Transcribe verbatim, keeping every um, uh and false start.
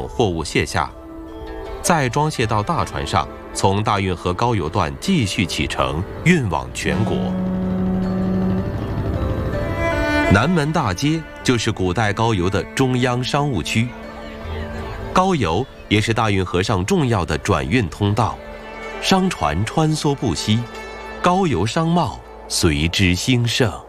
等货物卸下，再装卸到大船上，从大运河高邮段继续启程，运往全国。南门大街就是古代高邮的中央商务区，高邮也是大运河上重要的转运通道，商船穿梭不息，高邮商贸随之兴盛。